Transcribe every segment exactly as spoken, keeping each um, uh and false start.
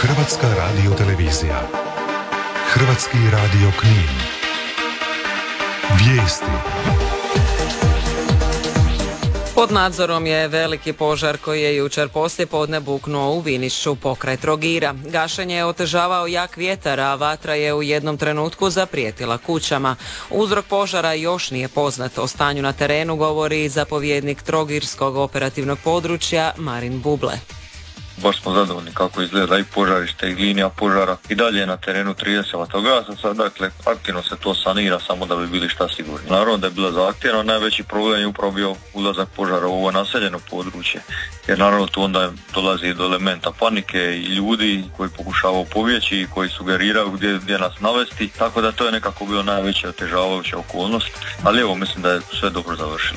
Hrvatska radiotelevizija. Hrvatski radio Knin. Vijesti. Pod nadzorom je veliki požar koji je jučer poslijepodne buknuo u Vinišću pokraj Trogira. Gašenje je otežavao jak vjetar, a vatra je u jednom trenutku zaprijetila kućama. Uzrok požara još nije poznat. O stanju na terenu govori zapovjednik Trogirskog operativnog područja Marin Buble. Baš smo zadovoljni kako izgleda i požarište i linija požara. I dalje je na terenu trideset vatrogasaca, dakle aktivno se to sanira samo da bi bili šta sigurni. Naravno da je bila zahtjevna, najveći problem je upravo bio ulazak požara u ovo naseljeno područje. Jer naravno tu onda dolazi do elementa panike i ljudi koji pokušavaju pobjeći i koji sugeriraju gdje, gdje nas navesti. Tako da to je nekako bilo najveća otežavajuća okolnost. Ali evo, mislim da je sve dobro završilo.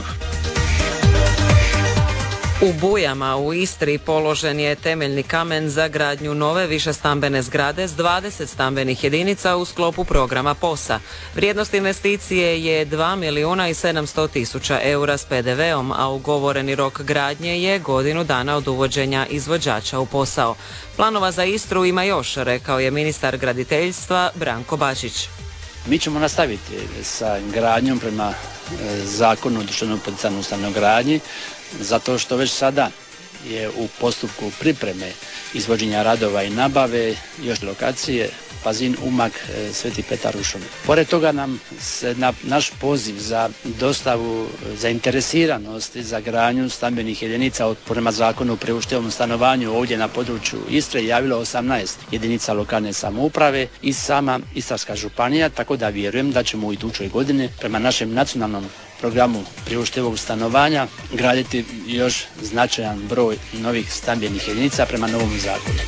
U Bujama u Istri položen je temeljni kamen za gradnju nove višestambene zgrade s dvadeset stambenih jedinica u sklopu programa POS-a. Vrijednost investicije je dva milijuna i sedamsto tisuća eura s pe de veom, a ugovoreni rok gradnje je godinu dana od uvođenja izvođača u posao. Planova za Istru ima još, rekao je ministar graditeljstva Branko Bačić. Mi ćemo nastaviti sa gradnjom prema zakonu o društveno poticajnoj stanogradnji, zato što već sada je u postupku pripreme izvođenja radova i nabave još lokacije Pazin, Umag, Sveti Petar u Šumi. Pored toga nam se na naš poziv za dostavu zainteresiranosti za gradnju stambenih jedinica od prema zakonu o priuštivom stanovanju ovdje na području Istre javilo osamnaest jedinica lokalne samouprave i sama Istarska županija, tako da vjerujem da ćemo u idućoj godini prema našem nacionalnom programu priuštivog stanovanja graditi još značajan broj novih stambenih jedinica prema novom zakonu.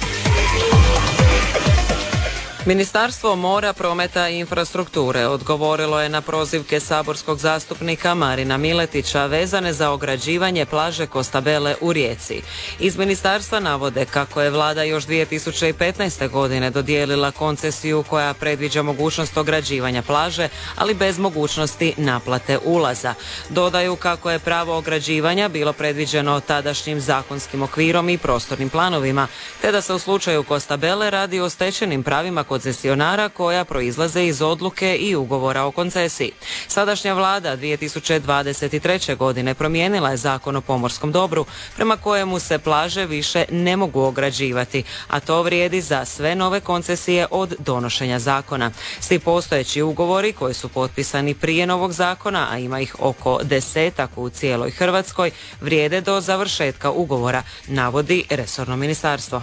Ministarstvo mora, prometa i infrastrukture odgovorilo je na prozivke saborskog zastupnika Marina Miletića vezane za ograđivanje plaže Costabelle u Rijeci. Iz ministarstva navode kako je vlada još dvije tisuće petnaeste. godine dodijelila koncesiju koja predviđa mogućnost ograđivanja plaže, ali bez mogućnosti naplate ulaza. Dodaju kako je pravo ograđivanja bilo predviđeno tadašnjim zakonskim okvirom i prostornim planovima, te da se u slučaju Costabelle radi o stečenim pravima koncesionara koja proizlaze iz odluke i ugovora o koncesiji. Sadašnja vlada dvije tisuće dvadeset treće. godine promijenila je zakon o pomorskom dobru prema kojemu se plaže više ne mogu ograđivati, a to vrijedi za sve nove koncesije od donošenja zakona. Svi postojeći ugovori koji su potpisani prije novog zakona, a ima ih oko desetak u cijeloj Hrvatskoj, vrijede do završetka ugovora, navodi resorno ministarstvo.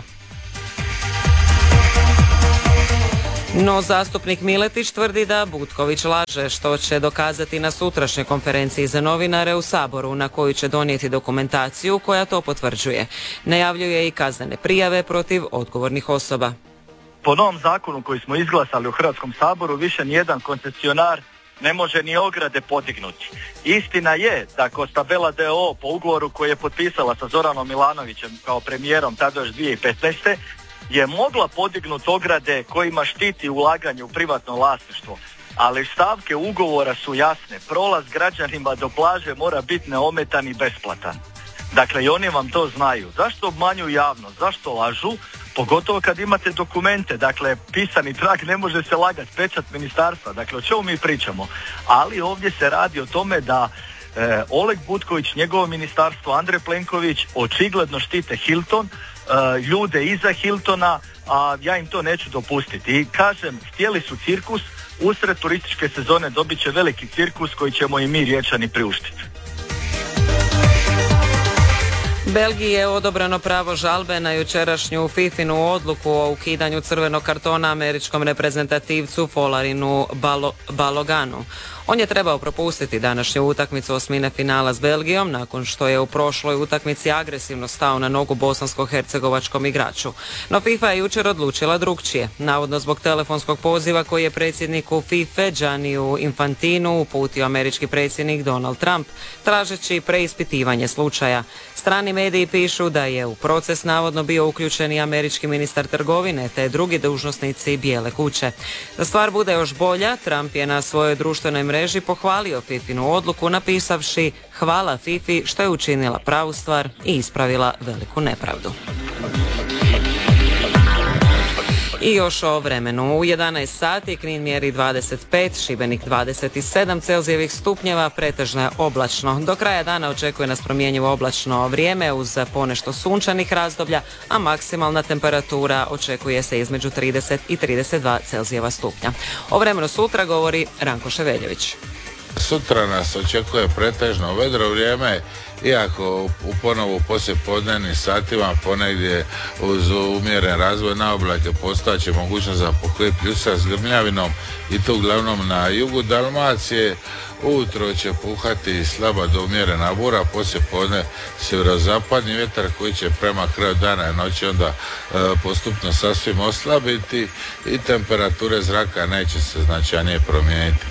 No zastupnik Miletić tvrdi da Butković laže, što će dokazati na sutrašnjoj konferenciji za novinare u Saboru, na koju će donijeti dokumentaciju koja to potvrđuje. Najavljuje i kaznene prijave protiv odgovornih osoba. Po novom zakonu koji smo izglasali u Hrvatskom saboru više nijedan koncesionar ne može ni ograde podignuti. Istina je da Costabella d o o po ugovoru koji je potpisala sa Zoranom Milanovićem kao premijerom tada još dvije tisuće petnaeste. je mogla podignuti ograde kojima štiti ulaganje u privatno vlasništvo, ali stavke ugovora su jasne. Prolaz građanima do plaže mora biti neometan i besplatan. Dakle, i oni vam to znaju. Zašto obmanjuju javnost? Zašto lažu? Pogotovo kad imate dokumente, dakle, pisani trag ne može se lagati, pečat ministarstva, dakle, o čemu mi pričamo? Ali ovdje se radi o tome da e, Oleg Butković, njegovo ministarstvo, Andrej Plenković očigledno štite Hilton, e, ljude iza Hiltona, a ja im to neću dopustiti. I kažem, htjeli su cirkus, usred turističke sezone dobit će veliki cirkus koji ćemo i mi Riječani priuštiti. Belgiji je odobreno pravo žalbe na jučerašnju fifinu odluku o ukidanju crvenog kartona američkom reprezentativcu Folarinu Balo, Baloganu. On je trebao propustiti današnju utakmicu osmine finala s Belgijom nakon što je u prošloj utakmici agresivno stao na nogu bosansko-hercegovačkom igraču. No FIFA je jučer odlučila drukčije, navodno zbog telefonskog poziva koji je predsjedniku FIFA Gianniju Infantinu uputio američki predsjednik Donald Trump, tražeći preispitivanje slučaja. Strani mediji pišu da je u proces navodno bio uključen i američki ministar trgovine te drugi dužnosnici Bijele kuće. Da stvar bude još bolja, Trump je na svojoj društvenoj mreži pohvalio fifinu odluku napisavši hvala Fifi što je učinila pravu stvar i ispravila veliku nepravdu. I još o vremenu. U jedanaest sati Knin mjeri dvadeset pet, Šibenik dvadeset sedam Celzijevih stupnjeva, pretežno je oblačno. Do kraja dana očekuje nas promjenjivo oblačno vrijeme uz ponešto sunčanih razdoblja, a maksimalna temperatura očekuje se između trideset i trideset dva Celzijeva stupnja. O vremenu sutra govori Ranko Ševeljević. Sutra nas očekuje pretežno vedro vrijeme, iako u ponovu poslijepodnevnim satima ponegdje uz umjeren razvoj na oblake postojeće mogućnost za pokoje pljusa s grmljavinom i to uglavnom na jugu Dalmacije. Ujutro će puhati slaba do umjerena bura, poslijepodne sjeverozapadni vjetar koji će prema kraju dana i noći onda e, postupno sasvim oslabiti i temperature zraka neće se značajnije promijeniti.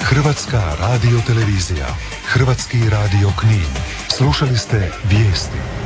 Hrvatska radiotelevizija, Hrvatski radio Knin. Slušali ste vijesti.